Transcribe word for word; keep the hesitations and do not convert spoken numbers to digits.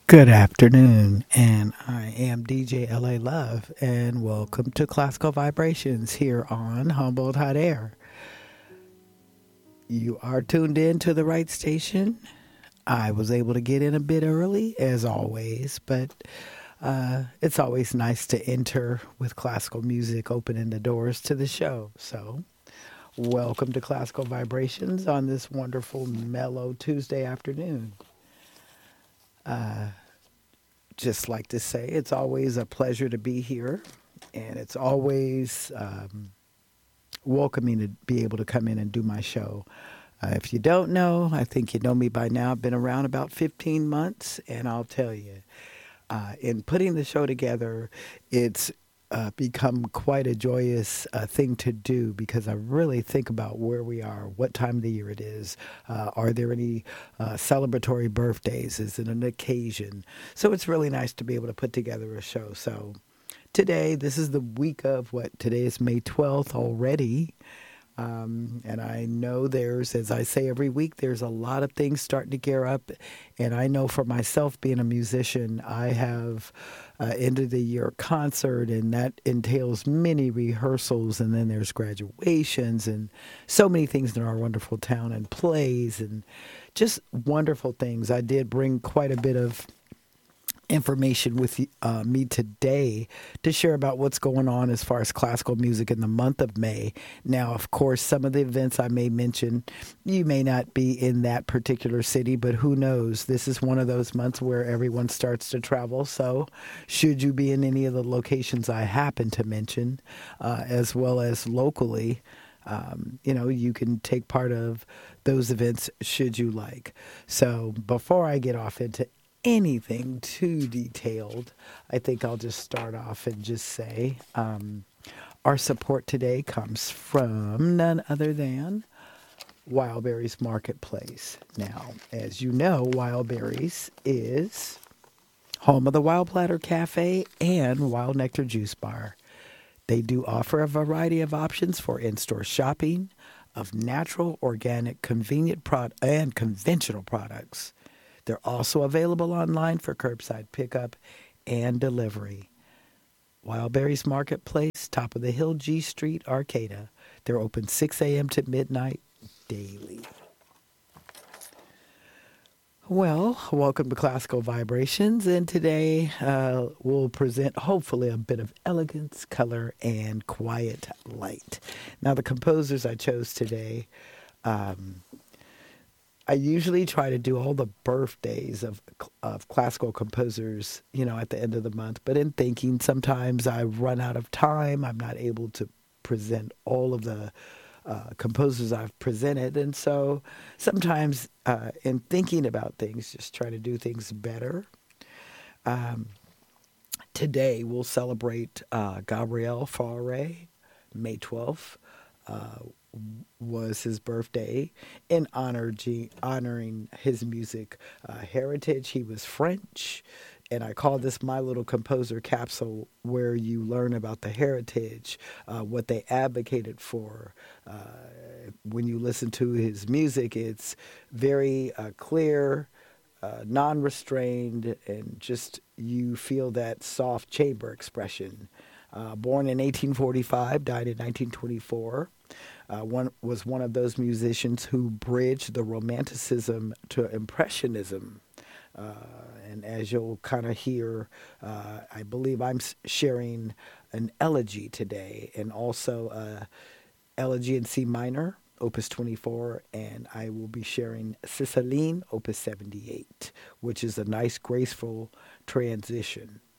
Good afternoon, and I am D J L A Love, and welcome to Classical Vibrations here on Humboldt Hot Air. You are tuned in to the right station. I was able to get in a bit early, as always, but uh, it's always nice to enter with classical music opening the doors to the show. So, welcome to Classical Vibrations on this wonderful, mellow Tuesday afternoon. Uh, just like to say it's always a pleasure to be here, and it's always um, welcoming to be able to come in and do my show. Uh, if you don't know, I think you know me by now. I've been around about fifteen months, and I'll tell you, uh, in putting the show together, it's uh, become quite a joyous uh, thing to do because I really think about where we are, what time of the year it is. Uh, are there any uh, celebratory birthdays? Is it an occasion? So it's really nice to be able to put together a show. So today, this is the week of what? Today is May twelfth already. Um, and I know there's, as I say every week, there's a lot of things starting to gear up. And I know for myself, being a musician, I have uh, end of the year concert, and that entails many rehearsals. And then there's graduations and so many things in our wonderful town, and plays and just wonderful things. I did bring quite a bit of information with uh, me today to share about what's going on as far as classical music in the month of May. Now, of course, some of the events I may mention, you may not be in that particular city, but who knows? This is one of those months where everyone starts to travel. So should you be in any of the locations I happen to mention, uh, as well as locally, um, you know, you can take part of those events should you like. So before I get off into anything too detailed, I think I'll just start off and just say um, our support today comes from none other than Wildberries Marketplace. Now, as you know, Wildberries is home of the Wild Platter Cafe and Wild Nectar Juice Bar. They do offer a variety of options for in-store shopping of natural, organic, convenient prod- and conventional products. They're also available online for curbside pickup and delivery. Wildberries Marketplace, top of the hill, G Street, Arcata. They're open six a.m. to midnight daily. Well, welcome to Classical Vibrations, and today uh, we'll present hopefully a bit of elegance, color, and quiet light. Now, the composers I chose today, um, I usually try to do all the birthdays of of classical composers, you know, at the end of the month. But in thinking, sometimes I run out of time. I'm not able to present all of the uh, composers I've presented. And so sometimes uh, in thinking about things, just try to do things better. Um, today we'll celebrate uh, Gabriel Fauré, May twelfth. Uh, was his birthday, in honor G, honoring his music uh, heritage. He was French, and I call this my little composer capsule, where you learn about the heritage, uh, what they advocated for. Uh, when you listen to his music, it's very uh, clear, uh, non-restrained, and just you feel that soft chamber expression. Uh, born in eighteen forty-five, died in nineteen twenty-four. Uh, one was one of those musicians who bridged the Romanticism to Impressionism. Uh, and as you'll kind of hear, uh, I believe I'm sharing an elegy today, and also uh, elegy in C minor, Opus twenty-four, and I will be sharing Céciline, Opus seventy-eight, which is a nice, graceful transition.